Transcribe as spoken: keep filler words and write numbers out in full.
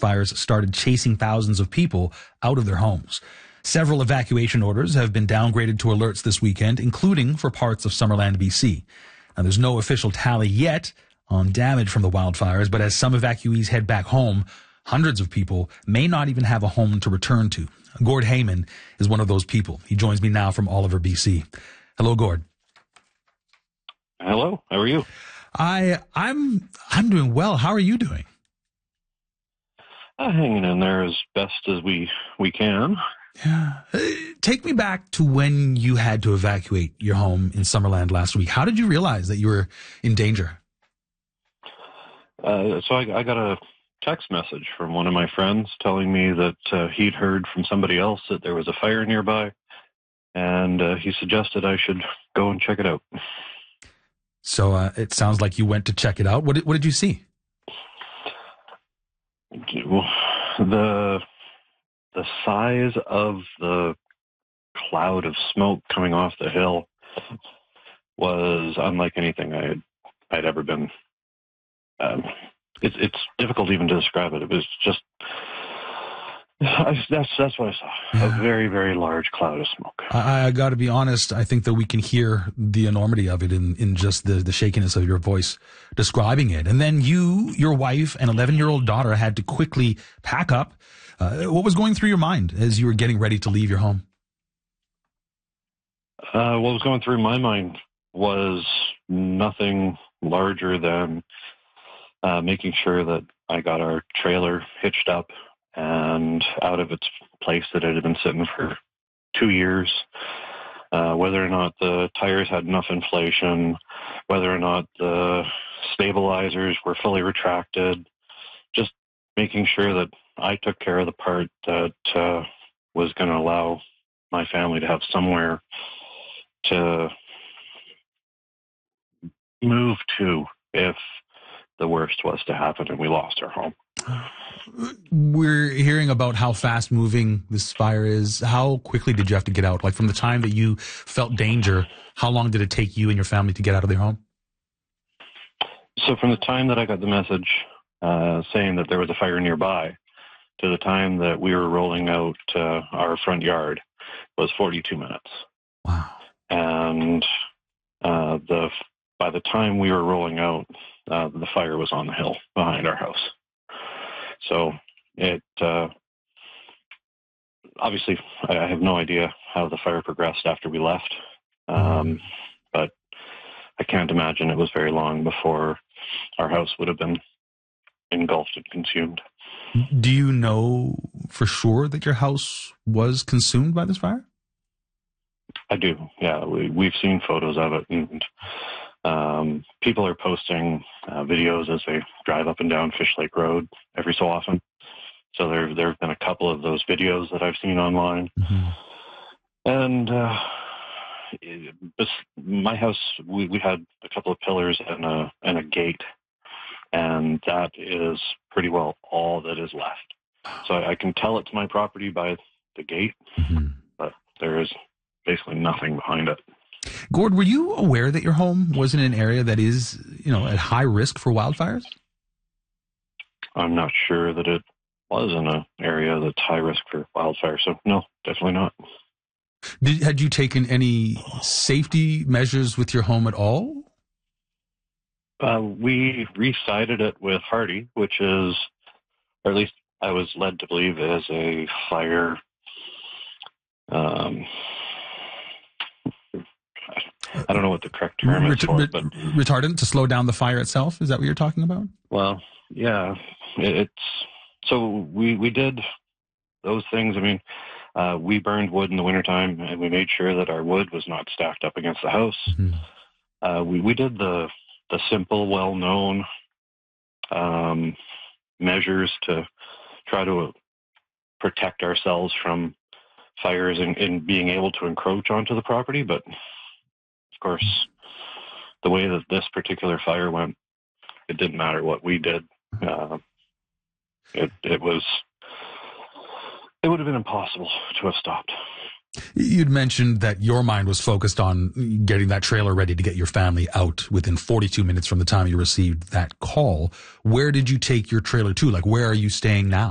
wildfires started chasing thousands of people out of their homes. Several evacuation orders have been downgraded to alerts this weekend, including for parts of Summerland, B C. Now, there's no official tally yet on damage from the wildfires, but as some evacuees head back home, hundreds of people may not even have a home to return to. Gord Heyman is one of those people. He joins me now from Oliver, B C. Hello, Gord. Hello. How are you? I, I'm, I'm doing well. How are you doing? Uh, hanging in there as best as we, we can. Yeah. Uh, take me back to when you had to evacuate your home in Summerland last week. How did you realize that you were in danger? Uh, so I, I got a text message from one of my friends telling me that uh, he'd heard from somebody else that there was a fire nearby, and uh, he suggested I should go and check it out. So uh, it sounds like you went to check it out. What did, what did you see? The the size of the cloud of smoke coming off the hill was unlike anything I had I'd ever been. Um, it's it's difficult even to describe it. It was just I, that's that's what I saw. Yeah. A very very large cloud of smoke. I, I got to be honest. I think that we can hear the enormity of it in, in just the the shakiness of your voice describing it. And then you, your wife, and eleven year old daughter had to quickly pack up. Uh, what was going through your mind as you were getting ready to leave your home? Uh, what was going through my mind was nothing larger than uh, making sure that I got our trailer hitched up and out of its place that it had been sitting for two years, uh, whether or not the tires had enough inflation, whether or not the stabilizers were fully retracted, just making sure that I took care of the part that uh, was going to allow my family to have somewhere to move to if the worst was to happen and we lost our home. We're hearing about how fast moving this fire is. How quickly did you have to get out? Like from the time that you felt danger, how long did it take you and your family to get out of their home? So from the time that I got the message uh, saying that there was a fire nearby to the time that we were rolling out uh, our front yard was forty-two minutes. Wow. And uh, the by the time we were rolling out, uh, the fire was on the hill behind our house. So it uh, obviously, I, I have no idea how the fire progressed after we left, um, but I can't imagine it was very long before our house would have been engulfed and consumed. Do you know for sure that your house was consumed by this fire? I do, yeah. We, we've seen photos of it, and um, people are posting uh, videos as they drive up and down Fish Lake Road every so often. So there, there have been a couple of those videos that I've seen online. Mm-hmm. And uh, it, my house, we, we had a couple of pillars and a, and a gate, and that is pretty well all that is left. So I, I can tell it's my property by the gate, mm-hmm. but there is basically nothing behind it. Gord, were you aware that your home was in an area that is, you know, at high risk for wildfires? I'm not sure that it was in an area that's high risk for wildfire, so no, definitely not. Did, had you taken any safety measures with your home at all? Uh, we re-sided it with Hardy, which is, or at least I was led to believe, is a fire. Um, I don't know what the correct term Ret- is for re- it, but retardant to slow down the fire itself. Is that what you're talking about? Well, yeah, it, it's so we we did those things. I mean, uh, we burned wood in the wintertime, and we made sure that our wood was not stacked up against the house. Mm-hmm. Uh, we we did the the simple, well-known um, measures to try to protect ourselves from fires and, and being able to encroach onto the property. But of course, the way that this particular fire went, it didn't matter what we did. Uh, it it was it would have been impossible to have stopped. You'd mentioned that your mind was focused on getting that trailer ready to get your family out within forty-two minutes from the time you received that call. Where did you take your trailer to? Like, where are you staying now?